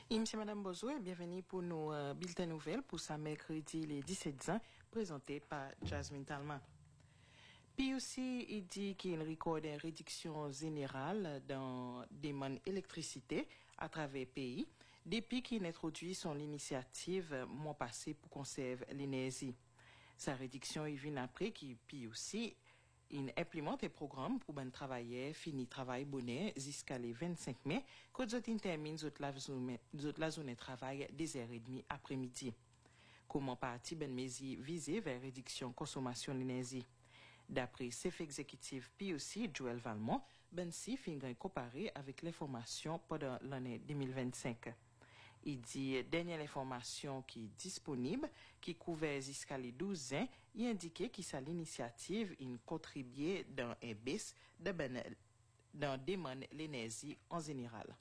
Et M. Madame Bozo, bienvenue pour nos bulletins nouvelles pour sa mercredi les 17 ans, présenté par Jasmine Talma. Puis aussi, il dit qu'il recorde une réduction générale dans demande d'électricité à travers le pays, depuis qu'il introduit son initiative mois passé pour conserver l'énergie. Sa réduction est venue après qu'il puis aussi il implémente un programme pour les travailleurs fini travail bonnet jusqu'à le 25 mai, quand ils terminent la zone de travail des heures et demie après-midi. Comment partie ben mesure visée vers réduction consommation d'énergie. D'après chef exécutif puis aussi Joël Valmont, ben si finit comparé avec l'information pendant l'année 2025. Il dit, dernière information qui est disponible, qui couvert jusqu'à les 12 ans, il indiquait que sa l'initiative il contribué dans un baisse dans demande l'énergie en général.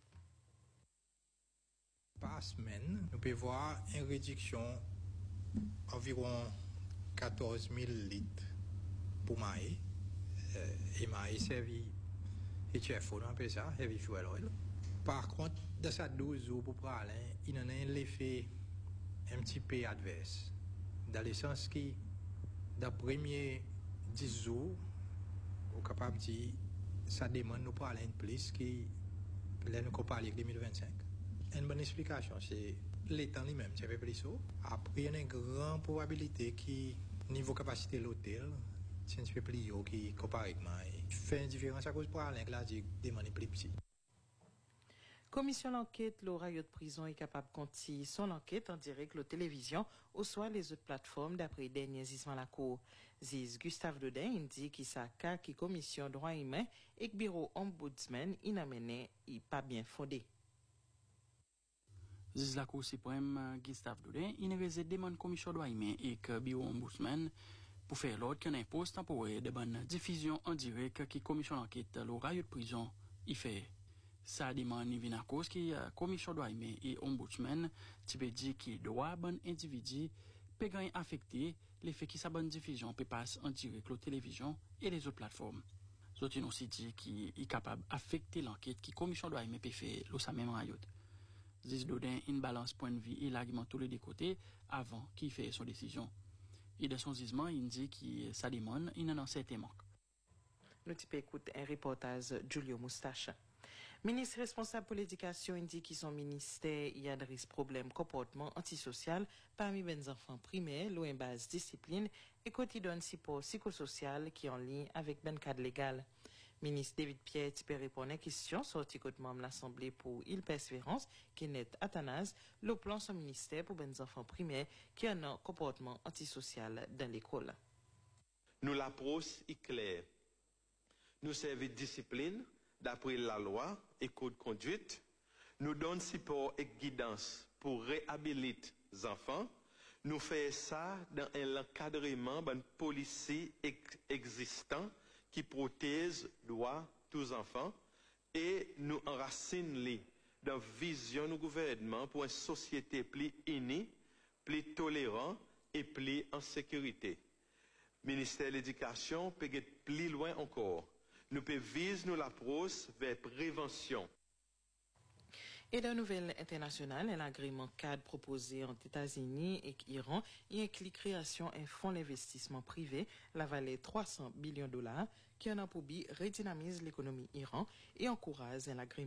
Par semaine, nous pouvons voir une réduction environ 14 000 litres pour maïs. Et maïs servi et tu es faux, on appelle ça, heavy fuel oil. Par contre, dans ces 12 jours pour parler, il y a un effet un petit peu adverse. Dans le sens que, dans les premiers 10 jours, on est capable de dire que ça demande nous parler plus que nous parler avec 2025. Une bonne explication, c'est les temps lui-même, c'est un peu plus haut. Après, il y a une grande probabilité que niveau capacité de l'hôtel, c'est un peu plus haut qui comparé avec moi. Il fait une différence à cause de parler que la demande est plus petite. Commission d'enquête, le rayon de prison est capable de continuer son enquête en direct la télévision ou soit les autres plateformes d'après les derniers gisements à la cour. Ziz Gustave Dodin indique qu'il s'est qui commission droits humains et que bureau ombudsman inamené est pas bien fondé. Ziz la cour suprême Gustave Dodin innovait demande commission droits humains et que bureau ombudsman pour faire l'ordre qu'un impose temporaire de bonne diffusion en direct qui commission d'enquête le rayon de prison y fait. Ça demande vient à cause que la commission droits humains et ombudsman tu peux dire que droit bon individu peut affecter l'effet que sa bonne diffusion peut passer en direct la télévision et les autres plateformes. Zotine aussi dit qu'il est capable d'affecter l'enquête que commission droits humains peut faire le même rayon. Ziz Dodin une balance point de vue et l'argument tous les deux côtés avant qu'il fait son décision. Et dans son jugement, il dit que ça demande il en a certain manque. Nous typons écoute un reportage Julio Moustache. Ministre responsable pour l'éducation indique que son ministère y adresse problème comportement antisocial parmi les enfants primaires, l'eau en base discipline et quotidien support psychosocial qui est en ligne avec ben cadre légal. Ministre David Pierre peut répondre à une question sortie côté membre l'Assemblée pour Il Persévérance qui n'est Athanase, le plan son ministère pour les enfants primaires qui ont un comportement antisocial dans l'école. Nous l'approche est claire. Nous servons de discipline d'après la loi et code de conduite. Nous donnons support et guidance pour réhabiliter les enfants. Nous faisons ça dans un encadrement d'un policier existant qui protège les droits de tous les enfants et nous enracinons dans la vision du gouvernement pour une société plus unie, plus tolérante et plus en sécurité. Le ministère de l'Éducation peut aller plus loin encore. Nous pouvons viser l'approche vers prévention. Et dans la nouvelle internationale, un agrément cadre proposé entre États-Unis et Iran y inclut création d'un fonds d'investissement privé, la valeur 300 billions de dollars, qui en a pour but redynamiser l'économie Iran et encourage un agrément